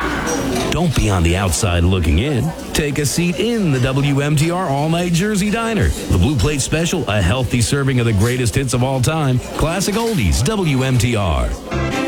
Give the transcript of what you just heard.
Don't be on the outside looking in. Take a seat in the WMTR All-Night Jersey Diner. The Blue Plate Special, a healthy serving of the greatest hits of all time. Classic oldies, WMTR.